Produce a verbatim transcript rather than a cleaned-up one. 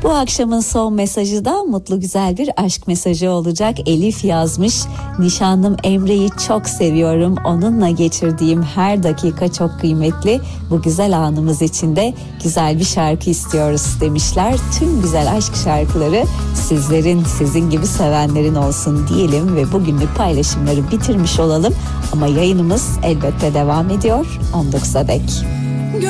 Bu akşamın son mesajı da mutlu güzel bir aşk mesajı olacak. Elif yazmış. Nişanlım Emre'yi çok seviyorum. Onunla geçirdiğim her dakika çok kıymetli. Bu güzel anımız için de güzel bir şarkı istiyoruz demişler. Tüm güzel aşk şarkıları sizlerin, sizin gibi sevenlerin olsun diyelim ve bugünlük paylaşımları bitirmiş olalım. Ama yayınımız elbette devam ediyor on dokuza dek.